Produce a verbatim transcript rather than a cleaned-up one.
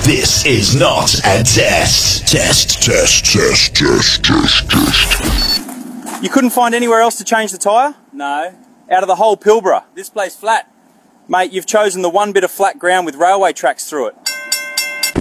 This is not a test. Test, test, test, test, test, test. You couldn't find anywhere else to change the tyre? No. Out of the whole Pilbara? This place flat. Mate, you've chosen the one bit of flat ground with railway tracks through it.